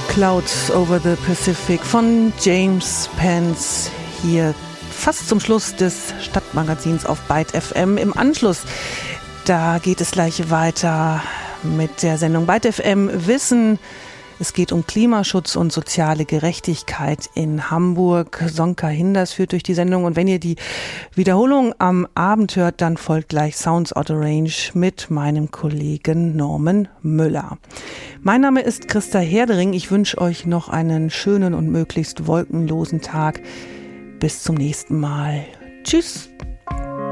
Clouds over the Pacific von James Pence hier fast zum Schluss des Stadtmagazins auf Byte FM. Im Anschluss, da geht es gleich weiter mit der Sendung Byte FM Wissen. Es geht um Klimaschutz und soziale Gerechtigkeit in Hamburg. Sonka Hinders führt durch die Sendung. Und wenn ihr die Wiederholung am Abend hört, dann folgt gleich Sounds Out of Range mit meinem Kollegen Norman Müller. Mein Name ist Christa Herdering. Ich wünsche euch noch einen schönen und möglichst wolkenlosen Tag. Bis zum nächsten Mal. Tschüss.